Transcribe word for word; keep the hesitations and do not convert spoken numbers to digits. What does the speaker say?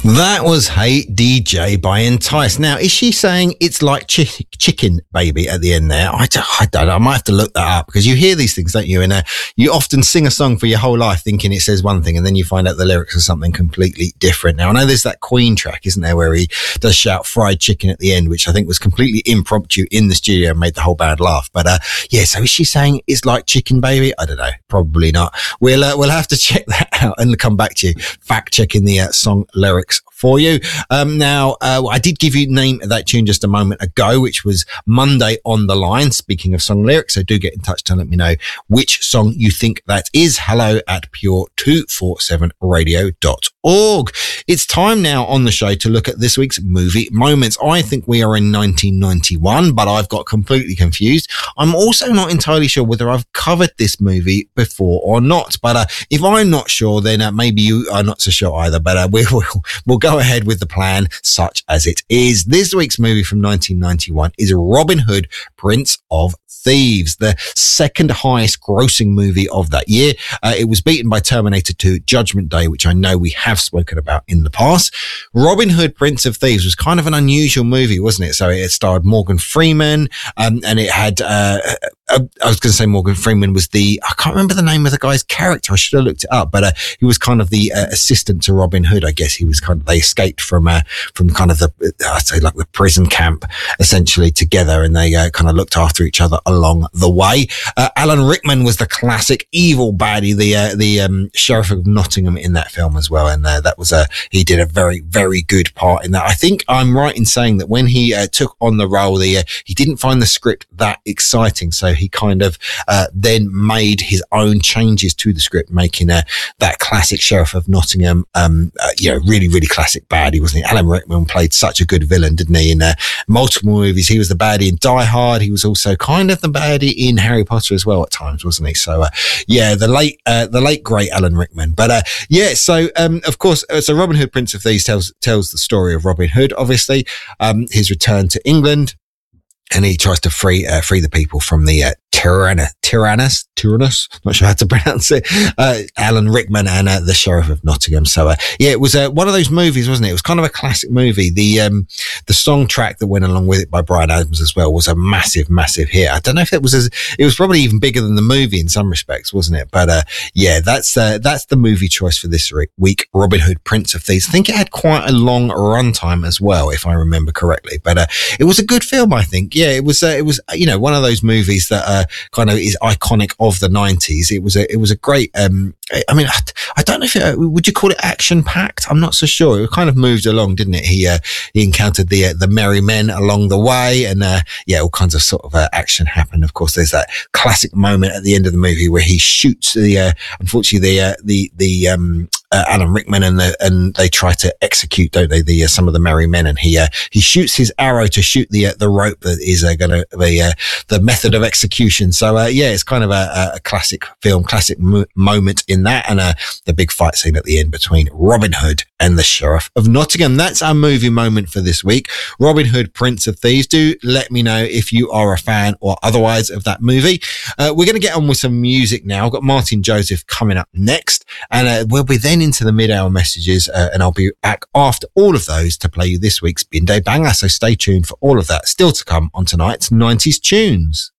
That was Hey D J by Entice. Now, is she saying it's like chi- chicken baby at the end there? I don't, I don't know. I might have to look that up because you hear these things, don't you? And uh, you often sing a song for your whole life thinking it says one thing and then you find out the lyrics are something completely different. Now, I know there's that Queen track, isn't there, where he does shout fried chicken at the end, which I think was completely impromptu in the studio and made the whole band laugh. But uh, yeah, so is she saying it's like chicken baby? I don't know. Probably not. We'll, uh, we'll have to check that out and come back to you, fact checking the uh, song lyrics for you. Um, now, uh, I did give you the name of that tune just a moment ago, which was Monday on the Line. Speaking of song lyrics, so do get in touch to let me know which song you think that is. Hello at pure two forty-seven radio dot org. It's time now on the show to look at this week's movie moments. I think we are in nineteen ninety-one, but I've got completely confused. I'm also not entirely sure whether I've covered this movie before or not, but uh, if I'm not sure, then uh, maybe you are not so sure either, but uh, we will we'll go ahead with the plan such as it is. This week's movie from nineteen ninety-one is Robin Hood, Prince of Thieves, the second highest grossing movie of that year. Uh, it was beaten by Terminator two, Judgment Day, which I know we have spoken about in the past. Robin Hood, Prince of Thieves was kind of an unusual movie, wasn't it? So it starred Morgan Freeman, um, and it had, uh, uh, I was going to say Morgan Freeman was the, I can't remember the name of the guy's character. I should have looked it up, but uh, he was kind of the uh, assistant to Robin Hood. I guess he was kind of, they escaped from, uh, from kind of the, I'd say like the prison camp essentially together, and they uh, kind of looked after each other along the way. Uh, Alan Rickman was the classic evil baddie, the uh, the um, Sheriff of Nottingham in that film as well, and uh, that was a he did a very very good part in that. I think I'm right in saying that when he uh, took on the role, the uh, he didn't find the script that exciting, so he kind of uh, then made his own changes to the script, making uh, that classic Sheriff of Nottingham, um, uh, you know, really really classic baddie, wasn't he? Alan Rickman played such a good villain, didn't he? In uh, multiple movies, he was the baddie in Die Hard. He was also kind of the baddie in Harry Potter as well at times, wasn't he? So uh, yeah, the late uh, the late great Alan Rickman. But uh, yeah, so um, of course, uh, so Robin Hood, Prince of Thieves tells tells the story of Robin Hood, obviously, um, his return to England, and he tries to free uh, free the people from the uh, Tyranna, Tyrannus, Tyrannus, not sure how to pronounce it, uh, Alan Rickman and uh, the Sheriff of Nottingham. So, uh, yeah, it was uh, one of those movies, wasn't it? It was kind of a classic movie. The um, the song track that went along with it by Bryan Adams as well was a massive, massive hit. I don't know if it was as, it was probably even bigger than the movie in some respects, wasn't it? But, uh, yeah, that's, uh, that's the movie choice for this week, Robin Hood, Prince of Thieves. I think it had quite a long runtime as well, if I remember correctly, but, uh, it was a good film, I think. Yeah, it was, uh, it was, you know, one of those movies that, uh, kind of is iconic of the nineties. It was a, it was a great, um, I mean, I, I don't know if it, would you call it action packed? I'm not so sure. It kind of moved along, didn't it? He, uh, he encountered the, uh, the merry men along the way, and, uh, yeah, all kinds of sort of, uh, action happened. Of course, there's that classic moment at the end of the movie where he shoots the, uh, unfortunately the, uh, the, the, um, Uh, Alan Rickman, and the, and they try to execute, don't they, the uh, some of the merry men, and he uh, he shoots his arrow to shoot the uh, the rope that is uh, going to be uh, the method of execution. So uh, yeah, it's kind of a, a classic film, classic mo- moment in that, and uh, the big fight scene at the end between Robin Hood and the Sheriff of Nottingham. That's our movie moment for this week. Robin Hood, Prince of Thieves. Do let me know if you are a fan or otherwise of that movie. Uh, we're going to get on with some music now. I've got Martin Joseph coming up next, and uh, we'll be then into the mid-hour messages, uh, and I'll be back after all of those to play you this week's Bin Day Banger. So stay tuned for all of that still to come on tonight's nineties Tunes.